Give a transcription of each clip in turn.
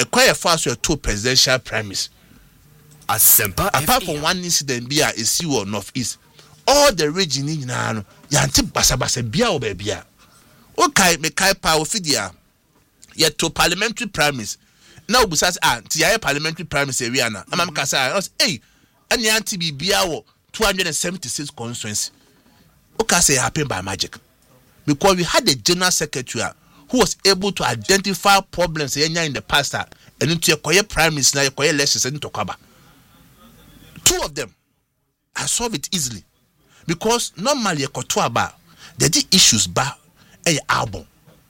a quiet fast your two presidential primaries. Apart from one incident be a issue or northeast, all the region in Nano, Yanti Basabasa Bia or Babia. Okay, me kai power fidia. Yet to parliamentary primaries. Now, besides, Tia parliamentary primaries, Ariana, Amam Kasa, I was, and Yanti be Biao 276 constituency. Okay, say happened by magic. Because we had a general secretary who was able to identify problems in the past and into a primaries now, a elections and Tokaba. Two of them, I solve it easily. Because normally a Kotuaba, there are issues ba a album.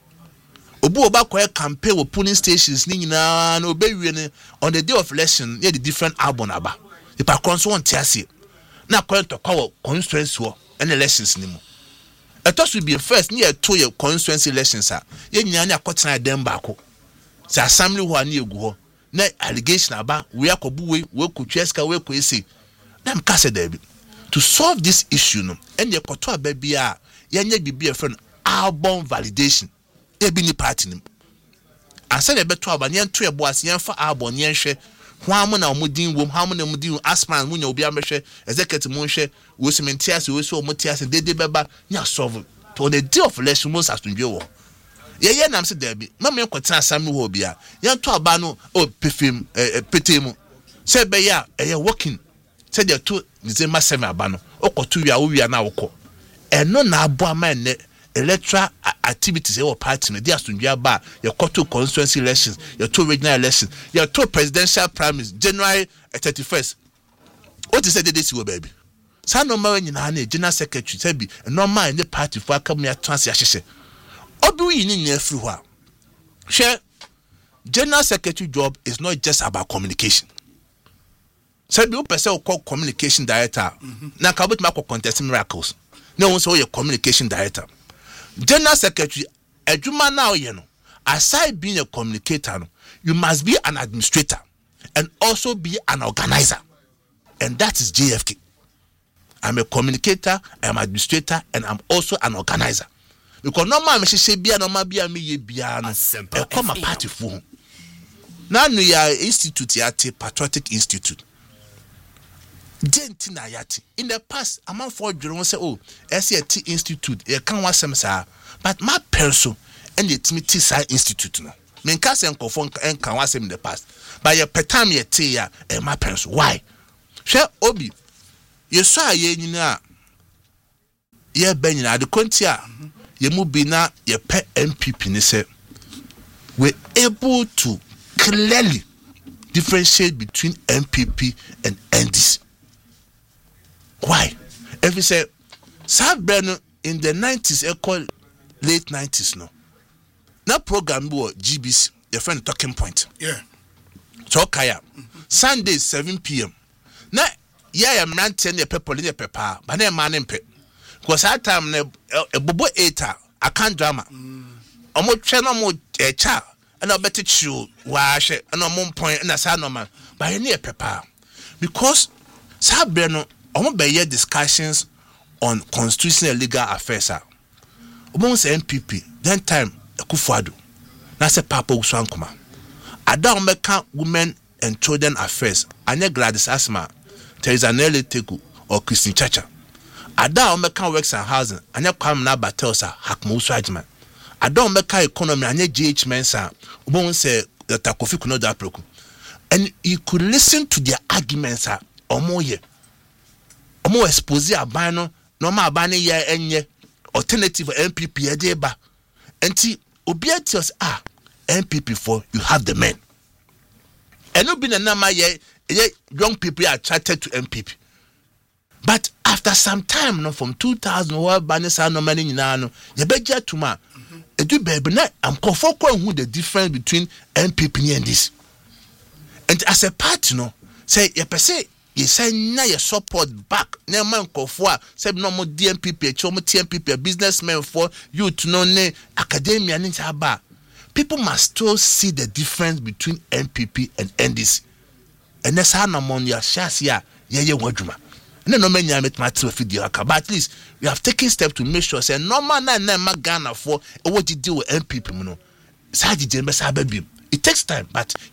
Obu oba kwa campaign with polling stations ni na obe on the day of election near the different album aba. The parkonso won tiase. Na kwa to call constituency wo and elections ni mo. Etos will be first near 2 year constituency elections a. Ye nyina na akotena dem ba ko. Sa assembly ho ani egu ho. Na allegation aba we akobu we kotweska we ko ese. Dem kase there be. To solve this issue no and ye koto aba bia ye nya bibia friend album validation. Ebini party nim asa na beto aba nyen to eboase yen fa album yen hwe ho amu na omudin wom ha mu na omudin asman mu nya obi amehwe executive mu hwe wo sementias wo so omutias dede beba nya solve to the day of election most asundwe wo ye nam se there be na me kwota asam wo bia yen to aba no o pefem petemu se be ya eye working se there to December 7 aba no okoto wia na wokọ eno na abo ama ne electoral activities in our party, they are to be about your two constituency elections, your two regional elections, your two presidential primaries, January 31st. What is this, baby? Some normal in the general secretary, Sebi, and normal in the party for coming at transition. Obi in everywhere. Share general secretary job is not just about communication. Sebi, you person call communication director. Now, Kabut Mako contesting miracles. No one saw your communication director. General Secretary, Ejuma now, aside being a communicator, you must be an administrator and also be an organizer. And that is JFK. I'm a communicator, I'm an administrator, and I'm also an organizer. Because normal, say be a me come a party for. Now, we are institute yati, Patriotic Institute. Gentina yati. In the past, among 4 journals say, oh, SAT Institute, a can was some sir, but my person and the Timothy Institute. No, men cast and conform and can was in the past. By your petamia tea and my parents. Why? Share Obi. You saw ye na ye benina the contia ye mubina ye pet MPP ni say we're able to clearly differentiate between MPP and NDC. Why? If you say, Sabren in the 90s, called late 90s, no. Now program was GBC, your friend talking point. Yeah. Chokaya. Sunday 7 p.m. Now, yeah, I'm not telling you people in your paper, but they're man in pet. Because that time, a bobo eater, I can't drama. I'm more channel more a child, and I'll bet it you wash it, and I'm on point, and I said no man, by any paper. Because Sabren. I want to hear discussions on constitutional legal affairs. Amongst MPP, then time Akufo-Addo. That's a papa Uswankuma. Ada Omeka women and children affairs. Anya Gladys Asma, Teresa Nelly Tegu, or Christine Chacha. Ada Omeka works and housing. Anya Kwamna Batelsa, Hakmo Uswajman. Ada Omeka economy. Anya GH Mensa. Amongst the Takofi Kunoda Proku. And you could listen to their arguments. Omoye. Omo expose abano normal abane ye enye alternative MPP edeba enti obia tells MPP for you have the men and no be na nama ye young people are attracted to MPP but after some time no from 2000 where banisa no many nyina no ye beja tuma edu baby na am confoko who the difference between MPP and this and as a party no say ye per se you say na your support back na man kofo say no mo DMPP chomo TMPP businessmen for you to know ne academia ni ba people must still see the difference between MPP and NDC and that's how namon ya shasia ye wadwuma no manya met matter video but at least we have taken steps to make sure say no man na Ghana for what you do with MPP no it takes time but